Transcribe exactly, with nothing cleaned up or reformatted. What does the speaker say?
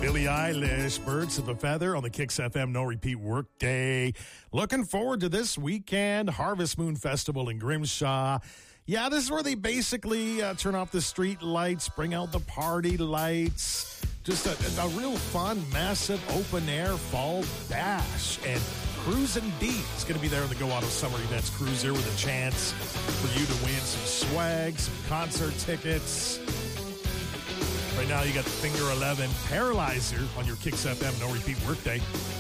Billie Eilish, Birds of a Feather on the Kicks F M No Repeat Workday. Looking forward to this weekend, Harvest Moon Festival in Grimshaw. Yeah, this is where they basically uh, turn off the street lights, bring out the party lights. Just a, a real fun, massive open-air fall bash. And Cruisin' Beat is going to be there in the Go Auto Summer Events Cruiser with a chance for you to win some swag, some concert tickets. Right now, you got the Finger eleven Paralyzer on your Kicks F M No Repeat Workday.